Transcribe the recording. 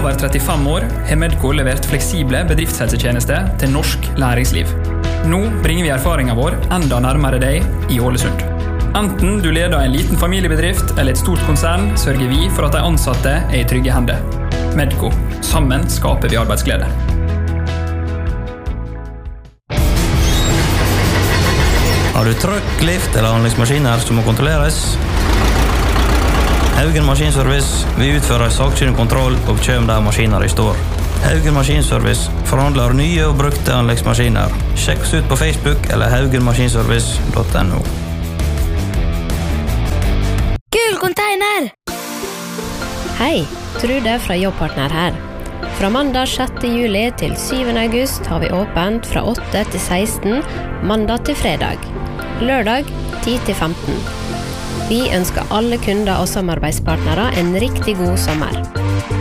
over 35 år har Medco levert fleksible bedriftshelsetjenester til norsk næringsliv. Nå bringer vi erfaringen vår enda nærmere deg i Ålesund. Enten du leder en liten familiebedrift eller et stort konsern, sørger vi for at de ansatte er i trygge hender. Medco. Sammen skaper vi arbeidsglede. Har du trøkk, lift eller anleggsmaskiner som må kontrolleres? Haugen Maskinservice, vi utfører sakkyndig kontroll og kjøm der maskiner i står. Haugen Maskinservice forhandler nye og brukte anleggsmaskiner. Sjekk oss ut på Facebook eller haugenmaskinservice.no. Gul container! Hei, Trude fra Jobbpartner her. Fra mandag 6. juli til 7. august har vi åpent fra 8 til 16, mandag til fredag. Lørdag 10 til 15. Vi ønsker alle kunder og samarbeidspartnere en riktig god sommer.